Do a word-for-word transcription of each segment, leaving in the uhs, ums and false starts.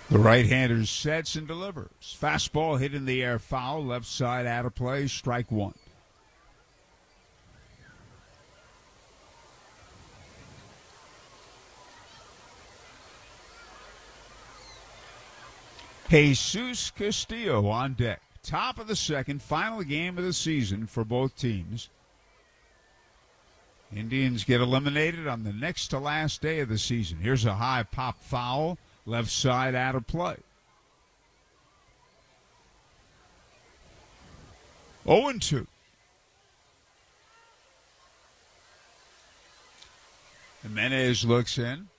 The right-hander sets and delivers. Fastball hit in the air, foul, left side out of play, strike one. Jesus Castillo on deck. Top of the second, final game of the season for both teams. Indians get eliminated on the next to last day of the season. Here's a high pop foul, left side out of play. oh and two. Jimenez looks in.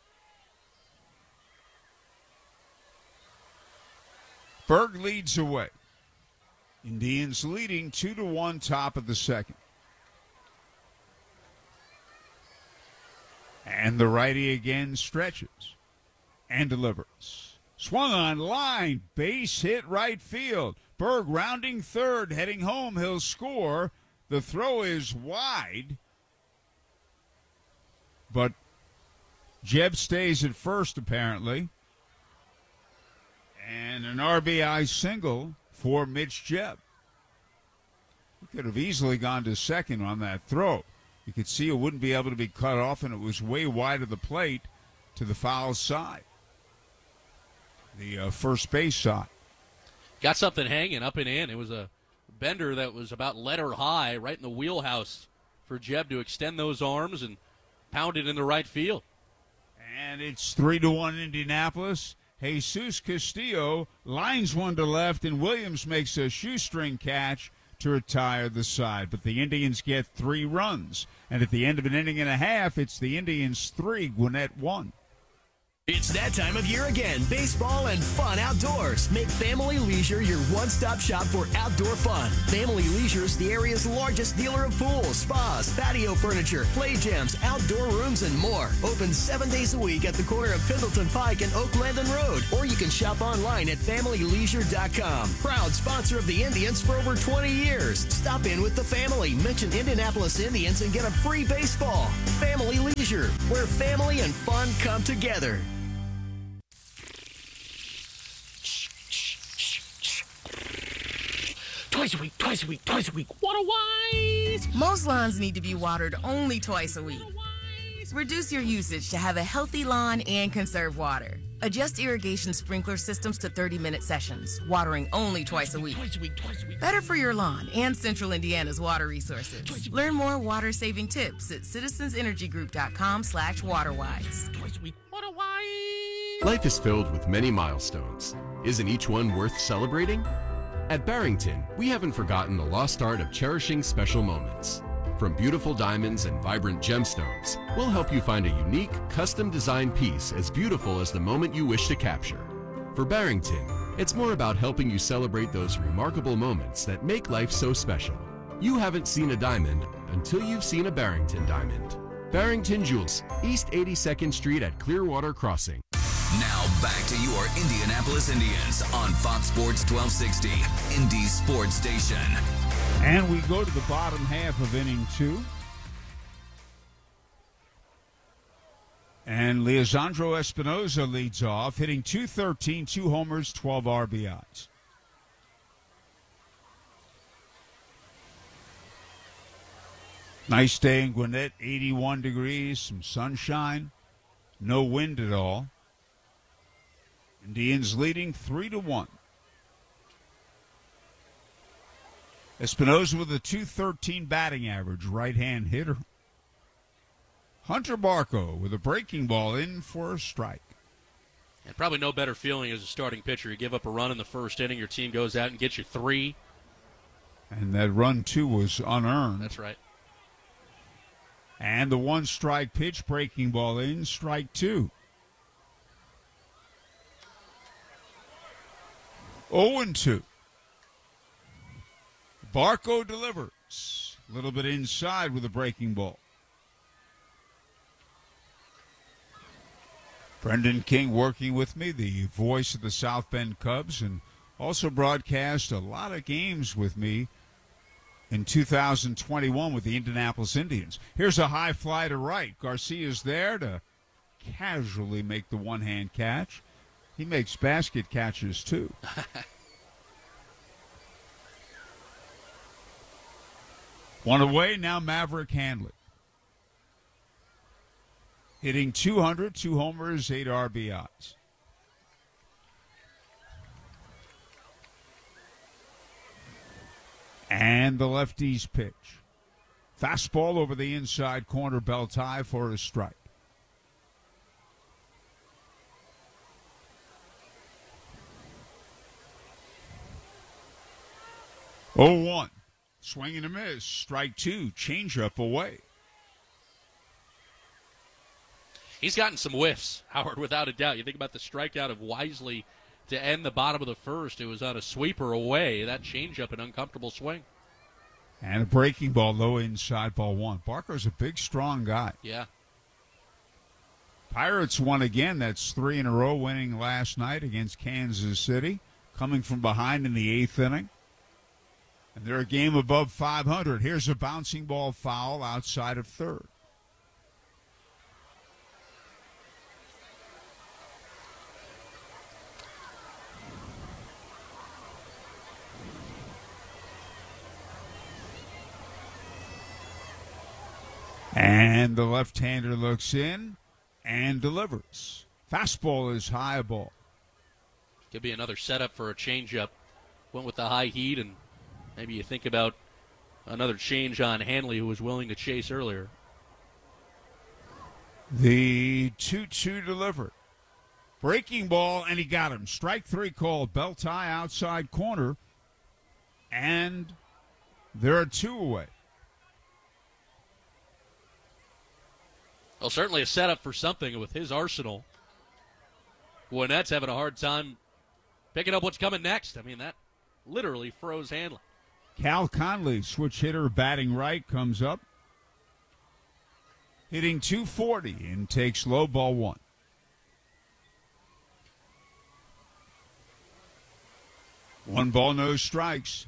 Berg leads away. Indians leading two to one, top of the second. And the righty again stretches and delivers. Swung on line, base hit right field. Berg rounding third, heading home. He'll score. The throw is wide, but Jeb stays at first apparently. And an R B I single for Mitch Jeb. He could have easily gone to second on that throw. You could see it wouldn't be able to be cut off, and it was way wide of the plate to the foul side, the uh, first base side. Got something hanging up and in. It was a bender that was about letter high, right in the wheelhouse for Jeb to extend those arms and pound it in the right field. And it's three to one Indianapolis. Jesus Castillo lines one to left, and Williams makes a shoestring catch to retire the side. But the Indians get three runs. And at the end of an inning and a half, it's the Indians three, Gwinnett one. It's that time of year again. Baseball and fun outdoors. Make Family Leisure your one-stop shop for outdoor fun. Family Leisure is the area's largest dealer of pools, spas, patio furniture, play gyms, outdoor rooms, and more. Open seven days a week at the corner of Pendleton Pike and Oak Landon Road. Or you can shop online at family leisure dot com. Proud sponsor of the Indians for over twenty years. Stop in with the family. Mention Indianapolis Indians and get a free baseball. Family Leisure, where family and fun come together. Twice a week, twice a week, twice a week. Water wise! Most lawns need to be watered only twice a week. Reduce your usage to have a healthy lawn and conserve water. Adjust irrigation sprinkler systems to thirty-minute sessions, watering only twice a week. Twice a week, twice a week. Better for your lawn and Central Indiana's water resources. Learn more water-saving tips at citizensenergygroup.com slash waterwise. Twice a week. Water wise! Life is filled with many milestones. Isn't each one worth celebrating? At Barrington, we haven't forgotten the lost art of cherishing special moments. From beautiful diamonds and vibrant gemstones, we'll help you find a unique, custom-designed piece as beautiful as the moment you wish to capture. For Barrington, it's more about helping you celebrate those remarkable moments that make life so special. You haven't seen a diamond until you've seen a Barrington diamond. Barrington Jewels, East eighty-second Street at Clearwater Crossing. Now back to your Indianapolis Indians on Fox Sports twelve sixty, Indy's sports station. And we go to the bottom half of inning two. And Leandro Espinoza leads off, hitting two thirteen, two homers, twelve R B Is. Nice day in Gwinnett, eighty-one degrees, some sunshine, no wind at all. Indians leading three to one. Espinoza with a two thirteen batting average, right-hand hitter. Hunter Barco with a breaking ball in for a strike. And probably no better feeling as a starting pitcher. You give up a run in the first inning, your team goes out and gets you three. And that run, too, was unearned. That's right. And the one-strike pitch, breaking ball in, strike two. oh and two. Barco delivers. A little bit inside with a breaking ball. Brendan King working with me, the voice of the South Bend Cubs, and also broadcast a lot of games with me in two thousand twenty-one with the Indianapolis Indians. Here's a high fly to right. Garcia's there to casually make the one-hand catch. He makes basket catches, too. One away, now Maverick Handley. Hitting two hundred, two homers, eight R B Is. And the lefty's pitch. Fastball over the inside corner, belt high for a strike. oh one. Swing and a miss. Strike two. Changeup away. He's gotten some whiffs, Howard, without a doubt. You think about the strikeout of Wisely to end the bottom of the first. It was on a sweeper away. That changeup, an uncomfortable swing. And a breaking ball, low inside, ball one. Barker's a big, strong guy. Yeah. Pirates won again. That's three in a row, winning last night against Kansas City, coming from behind in the eighth inning. And they're a game above five hundred. Here's a bouncing ball foul outside of third. And the left-hander looks in and delivers. Fastball is high ball. Could be another setup for a changeup. Went with the high heat, and maybe you think about another change on Handley, who was willing to chase earlier. The two two delivered. Breaking ball, and he got him. Strike three called. Belt high outside corner. And there are two away. Well, certainly a setup for something with his arsenal. Gwinnett's having a hard time picking up what's coming next. I mean, that literally froze Handley. Cal Conley, switch hitter, batting right, comes up. Hitting two forty and takes low, ball one. One ball, no strikes.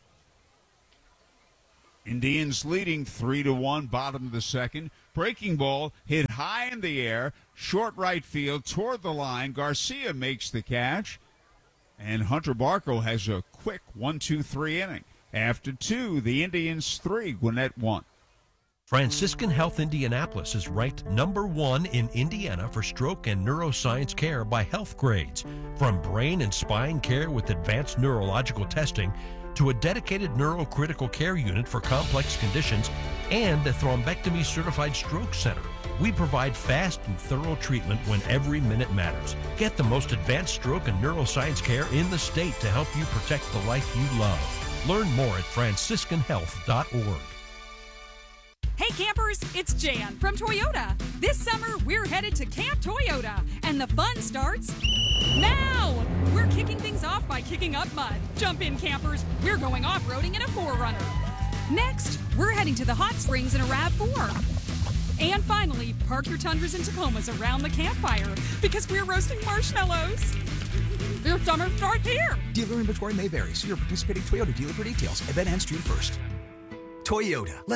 Indians leading three to one, bottom of the second. Breaking ball hit high in the air, short right field, toward the line. Garcia makes the catch, and Hunter Barco has a quick one two three inning. After two, the Indians three, Gwinnett one. Franciscan Health Indianapolis is ranked number one in Indiana for stroke and neuroscience care by Health Grades. From brain and spine care with advanced neurological testing to a dedicated neurocritical care unit for complex conditions and a thrombectomy certified stroke center. We provide fast and thorough treatment when every minute matters. Get the most advanced stroke and neuroscience care in the state to help you protect the life you love. Learn more at franciscan health dot org. Hey campers, it's Jan from Toyota. This summer, we're headed to Camp Toyota, and the fun starts now. We're kicking things off by kicking up mud. Jump in, campers. We're going off-roading in a four runner. Next, we're heading to the hot springs in a RAV four. And finally, park your Tundras and Tacomas around the campfire because we're roasting marshmallows. Your summer starts here. Dealer inventory may vary. See your participating Toyota dealer for details. Event ends June first. Toyota. Let's